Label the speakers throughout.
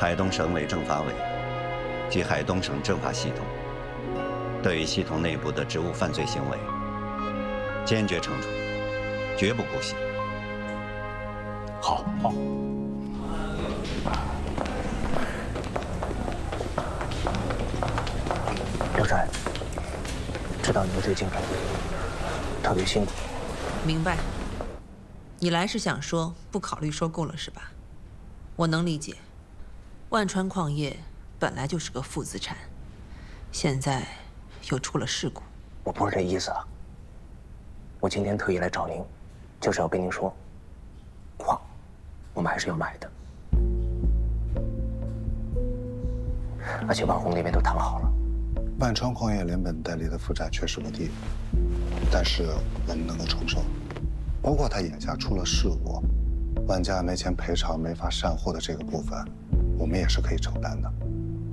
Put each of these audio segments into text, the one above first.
Speaker 1: 海东省委政法委及海东省政法系统对于系统内部的职务犯罪行为坚决惩处，绝不姑息。
Speaker 2: 好。
Speaker 3: 刘帅，知道你们最近特别辛苦。
Speaker 4: 明白。你来是想说不考虑收购了是吧？我能理解。万川矿业本来就是个负资产，现在又出了事故。
Speaker 3: 我不是这意思啊。我今天特意来找您，就是要跟您说，矿我们还是要买的，而且万红那边都谈好了。
Speaker 5: 万川矿业连本带利的负债确实不低，但是我们能够承受。包括他眼下出了事故，万家没钱赔偿、没法善后的这个部分，我们也是可以承担的。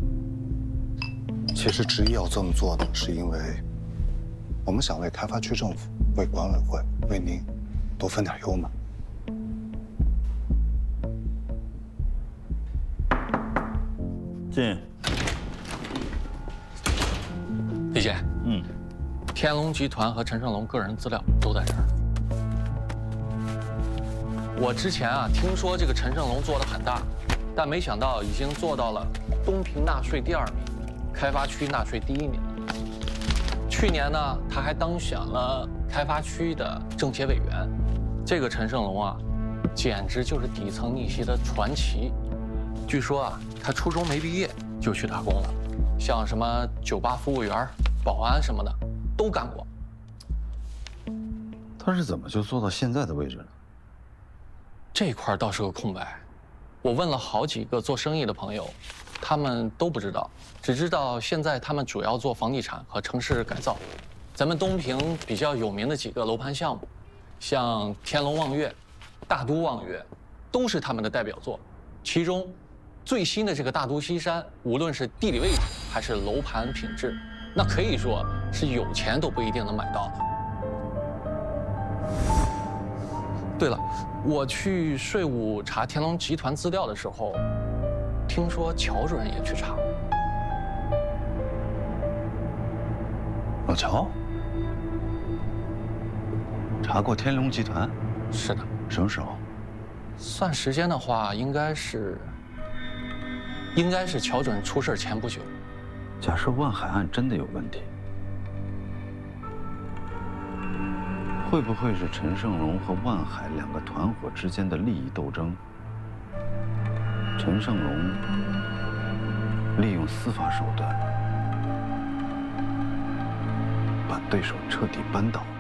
Speaker 5: 其实执意要这么做呢，是因为我们想为开发区政府、为管委会、为您多分点忧嘛。
Speaker 2: 进。
Speaker 6: 李姐，天龙集团和陈胜龙个人资料都在这儿。我之前听说这个陈胜龙做得很大，但没想到已经做到了东平纳税第2名，开发区纳税第1名。去年呢，他还当选了开发区的政协委员。这个陈胜龙简直就是底层逆袭的传奇。据说他初中没毕业就去打工了，像什么酒吧服务员、保安什么的都干过。
Speaker 2: 他是怎么就做到现在的位置呢？
Speaker 6: 这块倒是个空白，我问了好几个做生意的朋友，他们都不知道，只知道现在他们主要做房地产和城市改造。咱们东平比较有名的几个楼盘项目，像天龙望月、大都望月，都是他们的代表作。其中最新的这个大都西山，无论是地理位置还是楼盘品质，那可以说是有钱都不一定能买到的。对了，我去税务查天龙集团资料的时候，听说乔主任也去查。
Speaker 2: 老乔查过天龙集团？
Speaker 6: 是的。
Speaker 2: 什么时候？
Speaker 6: 算时间的话，应该是乔主任出事前不久。
Speaker 2: 假设万海案真的有问题，会不会是陈胜龙和万海2个团伙之间的利益斗争？陈胜龙利用司法手段把对手彻底扳倒。